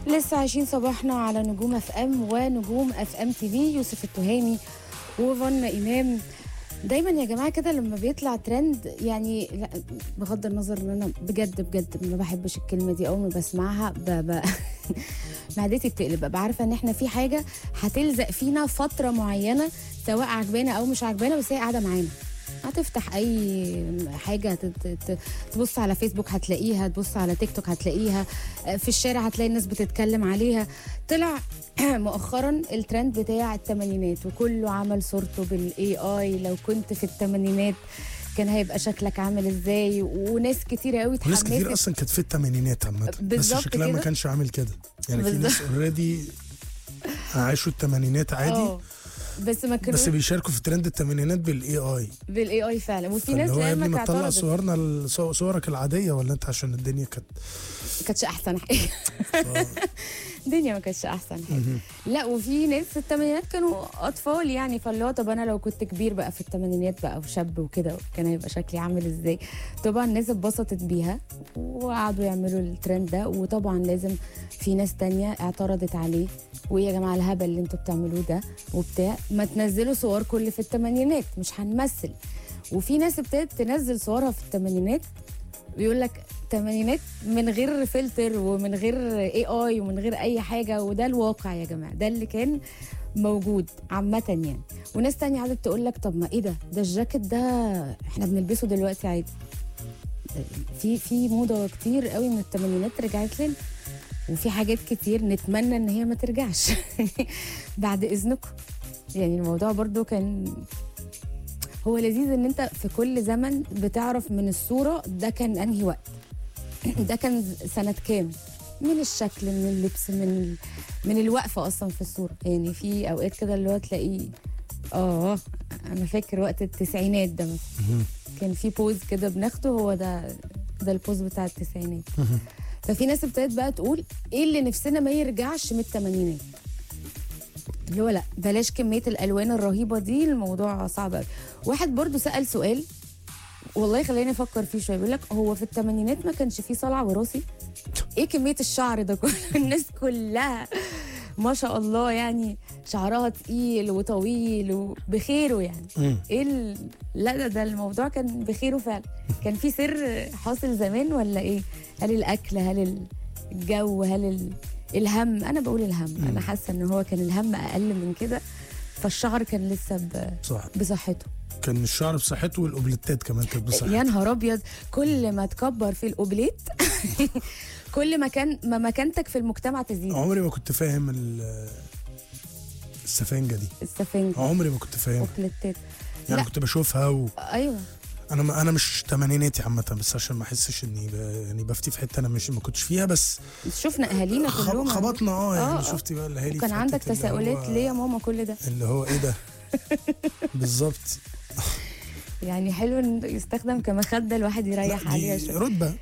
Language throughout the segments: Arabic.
لسه عايشين صباحنا على نجوم اف ام ونجوم اف ام تي في. يوسف التهامي وفن امام. دايما يا جماعه كده لما بيطلع ترند، يعني لا بغض النظر ان انا بجد ما بحبش الكلمه دي، اول ما بسمعها معدتي بتقلب. ببقى عارفه ان احنا في حاجه هتلزق فينا فتره معينه، سواء عجبانا او مش عجبانا، بس هي قاعده معانا. هتفتح اي حاجه تبص على فيسبوك هتلاقيها، تبص على تيك توك هتلاقيها، في الشارع هتلاقي الناس بتتكلم عليها. طلع مؤخرا الترند بتاع الثمانينات، وكله عمل صورته بالاي اي. لو كنت في الثمانينات كان هيبقى شكلك عامل ازاي، وناس كتير قوي وناس اتحمست. كتير اصلا كانت في الثمانينات عامه، بس بالظبط شكلها ما كده. كانش عامل كده. يعني في بالظبط. ناس اوريدي عاشوا الثمانينات عادي، بس ما كانوا بس بيشاركوا في ترند الثمانينات بالاي اي. بالاي اي فعلا. وفي ناس اللي هو يا ابني لعلمك ما تطلع اعترضت. صورنا صورك العاديه، ولا انت عشان الدنيا كانت كانتش احسن حاجه. الدنيا ما كانتش احسن حاجه. لا، وفي ناس في الثمانينات كانوا اطفال، يعني فاللي هو طب انا لو كنت كبير بقى في الثمانينات بقى وشاب وكده، كان هيبقى شكلي عامل ازاي؟ طبعا الناس اتبسطت بيها وقعدوا يعملوا الترند ده. وطبعا لازم في ناس تانية اعترضت عليه، ويا جماعه الهبل اللي انتوا بتعملوه ده وبتاع، ما تنزلوا صور كل في الثمانينات، مش هنمثل. وفي ناس ابتدت تنزل صورها في الثمانينات، بيقول لك الثمانينات من غير فلتر ومن غير اي اي ومن غير اي حاجه. وده الواقع يا جماعه، ده اللي كان موجود عامه يعني. وناس تانية قعدت تقول لك طب ما ايه ده الجاكيت ده احنا بنلبسه دلوقتي عادي. في موضه كتير قوي من الثمانينات رجعت لنا، وفي حاجات كتير نتمنى ان هي ما ترجعش. بعد اذنكم. يعني الموضوع برضو كان هو لذيذ، ان انت في كل زمن بتعرف من الصوره ده كان انهي وقت. ده كان سنه كام، من الشكل، من اللبس، من الوقفه اصلا في الصوره. يعني في اوقات كده اللي هو تلاقيه انا فاكر وقت التسعينات ده مثلا، كان في بوز كده بناخده، هو ده البوز بتاع التسعينات. ففي ناس ابتدت بقى تقول ايه اللي نفسنا ما يرجعش من الثمانينات، اللي هو لا بلاش كميه الالوان الرهيبه دي، الموضوع صعب قوي. واحد برضو سأل سؤال والله خليني افكر فيه شويه، بيقول لك هو في الثمانينات ما كانش فيه صلع وراثي؟ ايه كميه الشعر ده كله؟ الناس كلها ما شاء الله يعني شعرها تقيل وطويل وبخيره يعني. لا ده الموضوع كان بخيره فعلا. كان في سر حاصل زمان ولا ايه؟ هل الاكل، هل الجو، هل الهم؟ انا بقول الهم. انا حاسه ان هو كان الهم اقل من كده، فالشعر كان لسه بصحته. كان الشعر بصحته، والاوبليتات كمان كانت بصحته. يا نهار ابيض، كل ما تكبر في الاوبليت كل ما كان مكانتك في المجتمع تزيد. عمري ما كنت فاهم السفنجه دي. السفنجه عمري ما كنت فاهمها. اوبليتات يعني لا. كنت بشوفها ايوه. انا مش تمانيناتي عامه، بس عشان ما احسش اني يعني بفتي في حته انا ما كنتش فيها. بس شفنا اهالينا كلهم خبطنا يعني شفتي بقى الاهالي. كان عندك تساؤلات ليه يا ماما كل ده؟ اللي هو ايه ده؟ بالظبط. يعني حلو ان يستخدم كمخده الواحد يريح عليها شويه. رتبه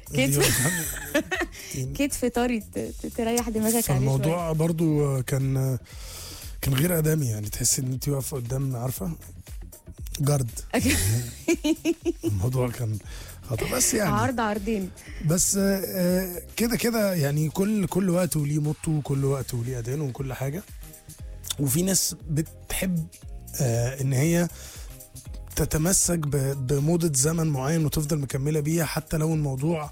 كتف طري تريح دماغك عليه شويه. الموضوع برضو كان غير ادمي، يعني تحس ان انت واقفه قدام، عارفه، جارد. الموضوع كان خطر، بس يعني عرضين بس كده يعني كل وقت وليه موته، وكل وقت وليه اذانه وكل حاجه. وفي ناس بتحب ان هي تتمسك بموضة زمن معين وتفضل مكمله بيها، حتى لو الموضوع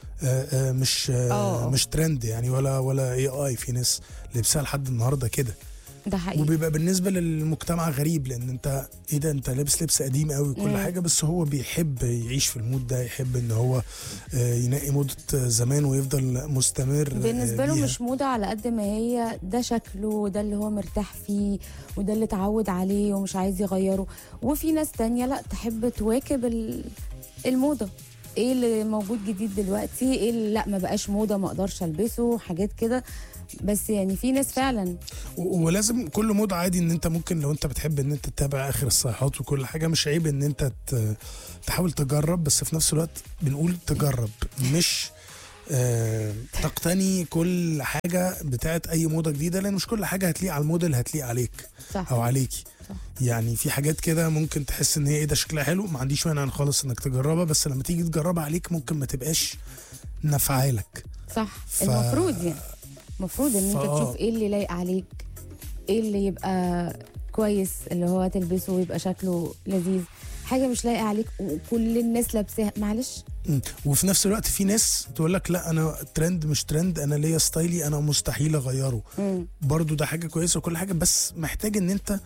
مش ترند يعني، ولا اي اي. في ناس لبسها لحد النهارده كده، ده حقيقي. وبيبقى بالنسبه للمجتمع غريب، لان انت ايه ده، انت لابس لبس قديم قوي وكل حاجه، بس هو بيحب يعيش في المود ده، يحب ان هو ينقي موضه زمان ويفضل مستمر بالنسبه له. بيها. مش موضه على قد ما هي ده شكله، وده اللي هو مرتاح فيه، وده اللي اتعود عليه ومش عايز يغيره. وفي ناس تانية لا تحب تواكب الموضه، ايه اللي موجود جديد دلوقتي، ايه اللي لا ما بقاش موضه ما اقدرش البسه، حاجات كده. بس يعني في ناس فعلا ولازم كل موضة عادي، ان انت ممكن لو انت بتحب ان انت تتابع اخر الصيحات وكل حاجه، مش عيب ان انت تحاول تجرب، بس في نفس الوقت بنقول تجرب، مش تقتني كل حاجه بتاعت اي موضه جديده، لان مش كل حاجه هتليق على الموديل هتليق عليك. صح. او عليكي. صح. يعني في حاجات كده ممكن تحس ان هي ايه ده شكلها حلو، ما عنديش مانع خالص انك تجربها، بس لما تيجي تجربها عليك ممكن ما تبقاش نافعه لك. صح. المفروض يعني المفروض ان انت تشوف ايه اللي لايق عليك، ايه اللي يبقى كويس اللي هو تلبسه ويبقى شكله لذيذ. حاجه مش لايقه عليك وكل الناس لابساها، معلش. وفي نفس الوقت في ناس تقول لك لا انا ترند مش ترند، انا ليا ستايلي انا مستحيل اغيره. برضو ده حاجه كويسه وكل حاجه، بس محتاج ان انت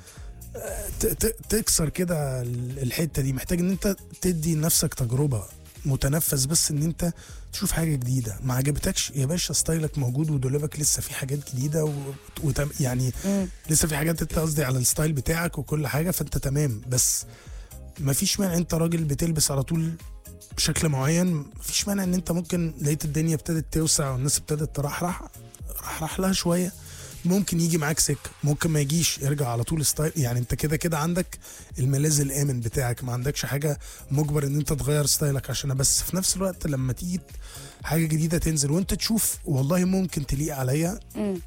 تكسر كده الحته دي، محتاج ان انت تدي لنفسك تجربه متنفس، بس ان انت تشوف حاجه جديده. ما عجبتكش يا باشا، ستايلك موجود ودولابك لسه في حاجات جديده يعني لسه في حاجات، انت قصدي على الستايل بتاعك وكل حاجه، فانت تمام. بس ما فيش مانع، انت راجل بتلبس على طول بشكل معين، ما فيش مانع ان انت ممكن لقيت الدنيا ابتدت توسع والناس ابتدت ترحرح لها شويه، ممكن يجي معاك سكه، ممكن ما يجيش، ارجع على طول ستايل. يعني انت كده كده عندك الملاذ الامن بتاعك، ما عندكش حاجه مجبر ان انت تغير ستايلك عشان. بس في نفس الوقت لما تيجي حاجه جديده تنزل وانت تشوف والله ممكن تليق عليا،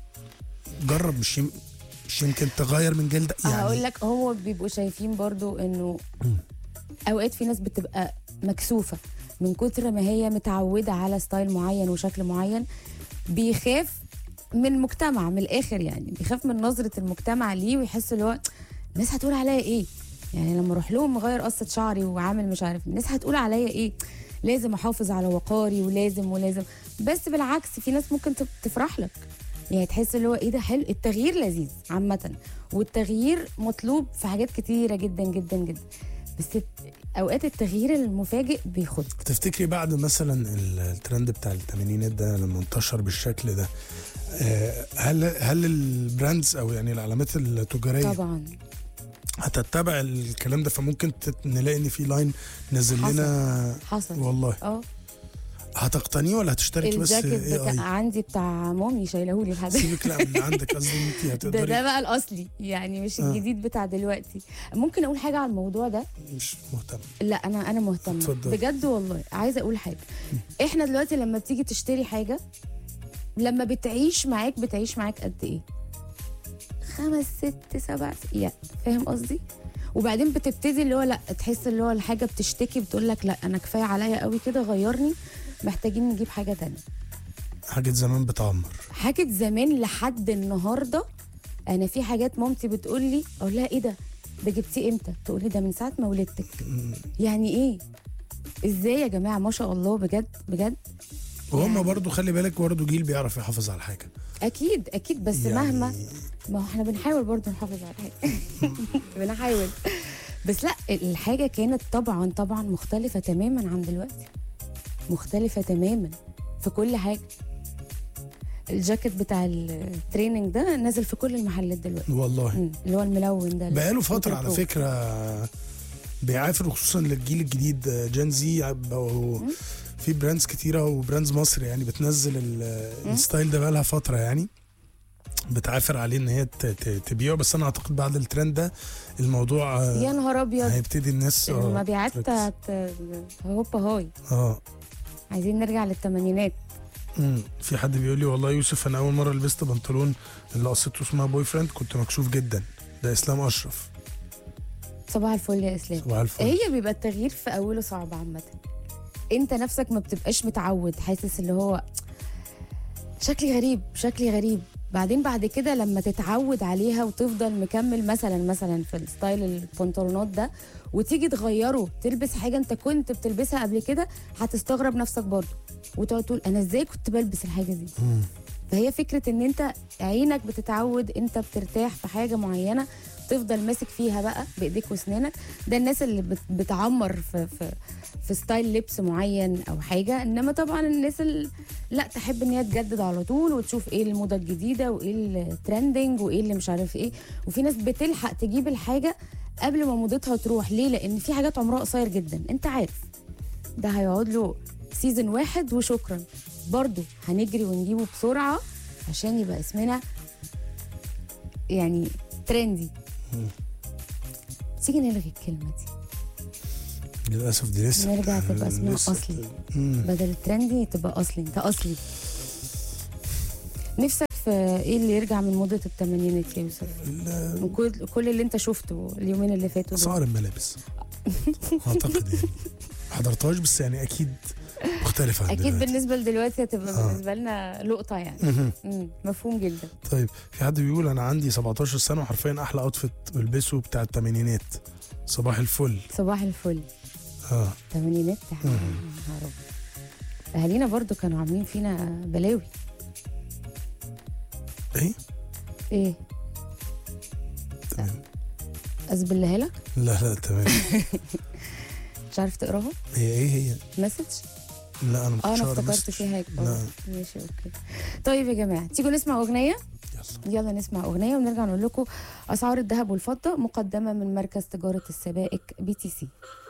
جرب. مش يمكن تغير من جلدك يعني. هقول لك، هو بيبقوا شايفين برضو انه اوقات في ناس بتبقى مكسوفه من كتر ما هي متعوده على ستايل معين وشكل معين، بيخاف من المجتمع، من الاخر يعني بيخاف من نظره المجتمع ليه، ويحس اللي هو الناس هتقول عليا ايه، يعني لما اروح لهم مغير قصه شعري وعامل مش عارف الناس هتقول عليا ايه، لازم احافظ على وقاري ولازم. بس بالعكس في ناس ممكن تفرح لك، يعني تحس اللي هو ايه ده حلو. التغيير لذيذ عامه، والتغيير مطلوب في حاجات كتيره جدا جدا جدا، بس اوقات التغيير المفاجئ بيخد. تفتكري بعد مثلا الترند بتاع الثمانينات ده لما انتشر بالشكل ده، هل البراندز او يعني العلامات التجاريه طبعا هتتبع الكلام ده؟ فممكن نلاقي ان في لاين نزل لنا. حصل والله. هتقتنيه ولا هتشتركي؟ بس الجاكيت عندي بتاع مامي شايلهولي لحد سيبك، لا من عندك، قصدي انت هتقدري. ده بقى الاصلي يعني، مش الجديد بتاع دلوقتي. ممكن اقول حاجه على الموضوع ده؟ مش مهتم. لا انا مهتمه. اتفضل. بجد والله عايزه اقول حاجه. احنا دلوقتي لما بتيجي تشتري حاجه، لما بتعيش معاك قد ايه؟ 5 6 7 يعني، فاهم قصدي؟ وبعدين بتبتدي اللي هو لا، تحس اللي هو الحاجه بتشتكي، بتقول لك لا انا كفايه عليا قوي كده، غيرني، محتاجين نجيب حاجه تانية. حاجه زمان بتعمر، حاجه زمان لحد النهارده. انا في حاجات مامتي بتقول لي، اقول لها ايه ده جبتيه امتى؟ تقول لي ده من ساعه ما ولدتك. يعني ايه؟ ازاي يا جماعه؟ ما شاء الله، بجد بجد. وهم يعني برضو خلي بالك، برضو جيل بيعرف يحافظ على حاجه. اكيد بس يعني ما هو احنا بنحاول برضو نحافظ على حاجه. بنحاول. بس لا، الحاجه كانت طبعا مختلفه تماما عن دلوقتي، مختلفه تماما في كل حاجه. الجاكيت بتاع التريننج ده نازل في كل المحلات دلوقتي والله، اللي هو الملون ده بقاله فتره على فكره بيعافر، خصوصا للجيل الجديد جين زي. في براندز كتيره وبراندز مصر يعني بتنزل الستايل ده بقالها فتره، يعني بتعافر عليه ان هي تبيعه. بس انا اعتقد بعد الترند ده الموضوع يا نهار ابيض هيبتدي الناس المبيعات هوبا هاي. عايزين نرجع للثمانينات. في حد بيقول لي والله يوسف، انا اول مره لبست بنطلون اللي قصته اسمها بوي فريند كنت مكشوف جدا. ده اسلام اشرف. صباح الفل يا اسلام. صباح الفل. هي بيبقى التغيير في اوله صعب عامه، انت نفسك ما بتبقاش متعود، حاسس اللي هو شكلي غريب. بعد كده لما تتعود عليها وتفضل مكمل مثلا في الستايل البنطلونات ده، وتيجي تغيره تلبس حاجه انت كنت بتلبسها قبل كده، هتستغرب نفسك برضه وتقعد تقول انا ازاي كنت بلبس الحاجه دي. فهي فكره ان انت عينك بتتعود، انت بترتاح في حاجه معينه، تفضل ماسك فيها بقى بايديك واسنانك. ده الناس اللي بتعمر في ستايل لبس معين او حاجه. انما طبعا الناس اللي لا تحب ان هي تجدد على طول وتشوف ايه الموضه الجديده وايه الترندنج وايه اللي مش عارف ايه. وفي ناس بتلحق تجيب الحاجه قبل ما موضتها تروح. ليه؟ لان في حاجات عمرها قصير جدا، انت عارف ده هيقعد له سيزن واحد وشكرا. برضو هنجري ونجيبه بسرعه عشان يبقى اسمنا يعني ترندي. تيجي نلغي الكلمه دي، للاسف دي لسه نرجع تبقى اسمها اصلي. بدل الترندي تبقى اصلي، انت اصلي. نفسك في ايه اللي يرجع من موضه الثمانينات يا يوسف؟ كل اللي انت شفته اليومين اللي فاتوا اسعار الملابس. اعتقد يعني ما حضرتهاش، بس يعني اكيد مختلفه عن اكيد دلوقتي. بالنسبه لدلوقتي هتبقى بالنسبه لنا لقطه يعني. مفهوم جدا. طيب في حد بيقول انا عندي 17 سنه وحرفيا احلى اوتفيت بلبسه بتاع الثمانينات. صباح الفل. صباح الفل. تمانينات اهالينا برضو كانوا عاملين فينا بلاوي. ايه تمام. ازبلها لك. لا تمام. مش عارف تقراها. هي مسج. لا انا ما كنتش انا أقرا افتكرت مسج. فيها هيك. لا. ماشي اوكي. طيب يا جماعه تيجوا نسمع اغنيه. يلا نسمع اغنيه ونرجع نقول لكم اسعار الذهب والفضه مقدمه من مركز تجاره السبائك BTC.